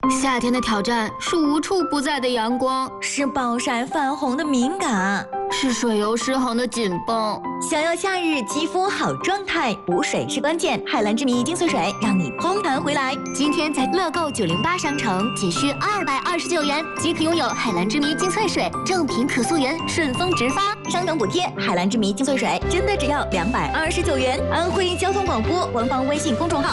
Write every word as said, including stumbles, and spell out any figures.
夏天的挑战是无处不在的阳光， 是暴晒泛红的敏感， 是水油失衡的紧绷。 想要夏日肌肤好状态，补水是关键。海蓝之谜精粹水让你嘭弹回来。 今天在乐购九零八商城仅需二百二十九元即可拥有海蓝之谜精粹水，正品可溯源，顺丰直发， 商城补贴。海蓝之谜精粹水真的只要两百二十九元。安徽交通广播官方微信公众号。